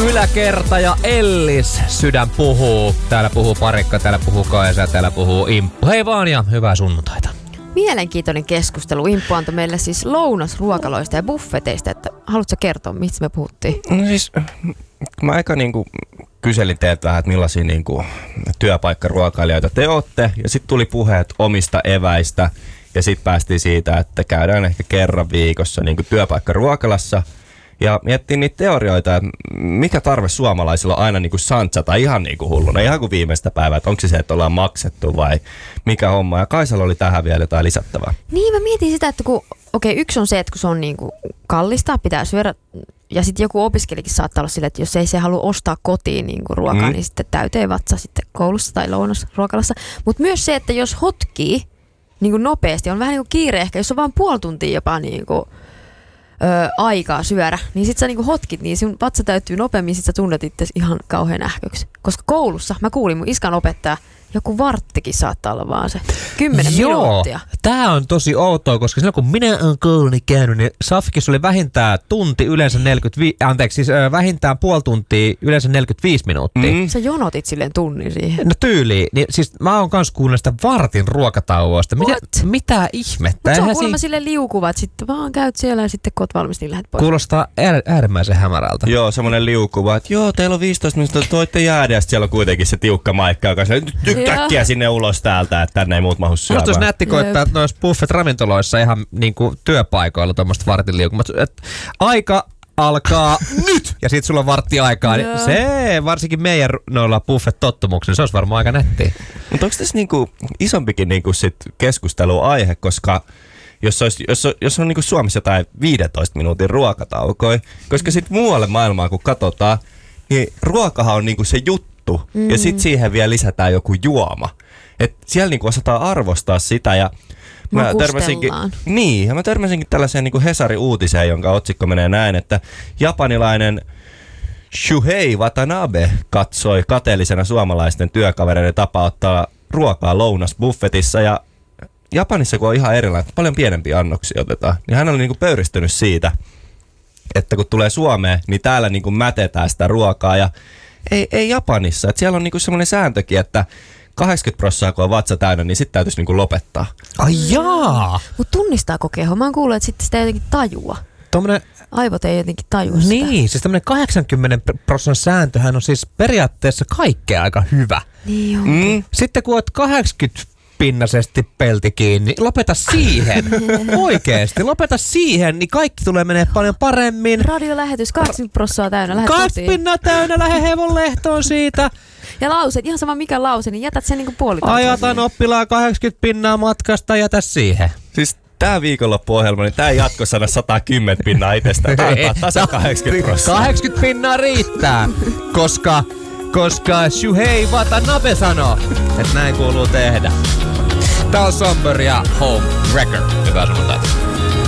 Yläkerta ja Ellis sydän puhuu. Täällä puhuu Parikka, täällä puhuu Kaisa, täällä puhuu Imppu. Hei vaan ja hyvää sunnuntaita. Mielenkiintoinen keskustelu. Imppu antoi meille siis lounasruokaloista ja buffeteista. Että haluatko kertoa, mistä me puhuttiin? No siis, mä aika kyselin teiltä vähän, että millaisia työpaikkaruokailijoita te ootte. Ja sitten tuli puheet omista eväistä. Ja sitten päästiin siitä, että käydään ehkä kerran viikossa työpaikkaruokalassa. Ja miettiin niitä teorioita, että mikä tarve suomalaisilla on aina santsata ihan hulluna, ihan kuin viimeistä päivää, että onko se että ollaan maksettu vai mikä homma. Ja Kaisalla oli tähän vielä jotain lisättävää. Niin, mä mietin sitä, että yksi on se, että kun se on kallista, pitää syödä. Ja sitten joku opiskelikin saattaa olla silleen, että jos ei se halua ostaa kotiin ruokaa, niin sitten täyteen vatsa sitten koulussa tai lounasruokalassa. Mutta myös se, että jos hotkii nopeasti, on vähän kiire ehkä, jos on vaan puoli tuntia jopa aikaa syödä, niin sit sä hotkit, niin sun vatsa täytyy nopeammin, sit sä tunnet itses ihan kauhean ähköksi. Koska koulussa, mä kuulin mun iskan opettaa, joku varttikin saattaa olla vaan se 10 minuuttia. Joo, tää on tosi outoa, koska silloin kun minä oon kouluni käynyt, niin Safkissa oli vähintään tunti, yleensä vähintään puoli tuntia, yleensä 45 minuuttia. Sä jonotit silleen tunnin siihen. No tyyliin. Niin, siis mä oon kans kuullut sitä vartin ruokatauosta. Mitä ihmettä? Mutta se on kuulemma silleen liukuva, että sitten vaan käyt siellä ja sitten kun oot valmis, niin lähdet pois. Kuulostaa äärimmäisen hämärältä. Joo, semmonen liukuva, että joo, teillä on 15 minuuttia, toitte jäädä, ja siellä on kuitenkin se tiukka maikka, joka tykkääkkiä sinne ulos täältä, että tänne ei muut mahu syömään. Musta olisi nätti koittaa noissa buffet-ravintoloissa ihan työpaikoilla tuommoista vartin liukumat. Aika alkaa nyt! Ja sit sulla on vartti aikaa. Niin se varsinkin meidän noilla buffet-tottumuksilla, se olisi varmaan aika nättiä. Mutta onko tässä isompikin sit keskusteluaihe, koska jos on Suomessa jotain 15 minuutin ruokataukoja, koska sitten muualle maailmaan kun katsotaan, niin ruokahan on se juttu. Ja sitten siihen vielä lisätään joku juoma. Et siellä osataan arvostaa sitä ja mä törmäsinkin tällaiseen Hesari-uutiseen, jonka otsikko menee näin, että japanilainen Shuhei Watanabe katsoi kateellisena suomalaisten työkavereiden tapa ottaa ruokaa lounasbuffetissa ja Japanissa kun on ihan erilainen, paljon pienempiä annoksia otetaan, niin hän oli pöyristynyt siitä, että kun tulee Suomeen, niin täällä mätetään sitä ruokaa ja ei Japanissa. Että siellä on semmoinen sääntökin, että 80% kun on vatsa täynnä, niin sitten täytyisi lopettaa. Ai jaa! Mutta tunnistaako keho? Mä oon kuullut, että sitten sitä jotenkin tajua. Aivot ei jotenkin tajua sitä. Niin, siis tämmöinen 80% sääntöhän on siis periaatteessa kaikkea aika hyvä. Niin on. Sitten kun oot 80-pinnasesti pelti kiinni, lopeta siihen. Oikeesti, lopeta siihen, niin kaikki tulee menee paljon paremmin. Radiolähetys, 80% täynnä, lähde 80 täynnä, lähde hevon lehtoon siitä. Ja lauseet, ihan sama mikä lause, niin jätät sen puolitoista. Ajatan oppilaan 80% matkasta, jätä siihen. Siis tää viikonloppuohjelma, niin tää ei jatkosana 110% itsestään. Tää on tasa 80%. 80% riittää, koska Shuhei Watanabe sanoo, että näin kuuluu tehdä. Tää on Somber ja Home Wrecker. Hyvää sunnuntaita.